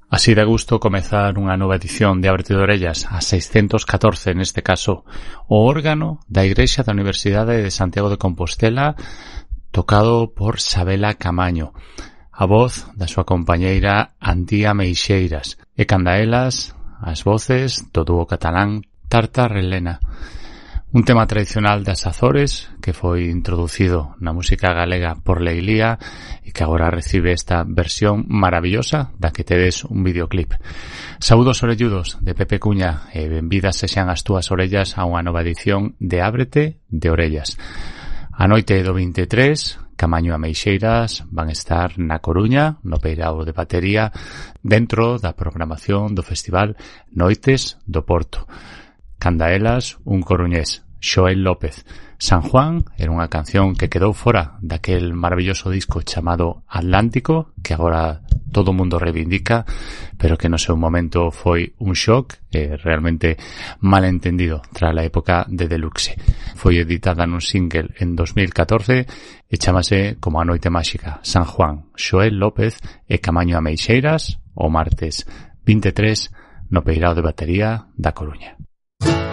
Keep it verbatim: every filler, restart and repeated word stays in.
Así de gusto comezar unha nova edición de Ábrete de Orellas, a seiscentos catorce neste caso, o órgano da Igrexa da Universidade de Santiago de Compostela, tocado por Sabela Camaño, a voz da súa compañeira Antía Meixeiras, e canda elas, as voces do dúo catalán Tarta Relena. Un tema tradicional das Azores que foi introducido na música galega por Leilía e que agora recibe esta versión maravillosa da que tedes un videoclip. Saúdos orelludos de Pepe Cuña e benvidas sexan as túas orellas a unha nova edición de Ábrete de Orellas. A noite do vinte e tres, Camaño e Meixeiras van estar na Coruña, no Peirao de Batería, dentro da programación do Festival Noites do Porto. Canda elas, un coruñés, Xoel López. San Juan era unha canción que quedou fora daquel maravilloso disco chamado Atlántico, que agora todo o mundo reivindica, pero que no seu momento foi un shock e realmente malentendido tras a época de Deluxe. Foi editada nun single en dos mil catorce e chamase como a noite máxica. San Juan, Xoel López e Camaño a Meixeiras, o martes vinte e tres no Peirao de Batería da Coruña.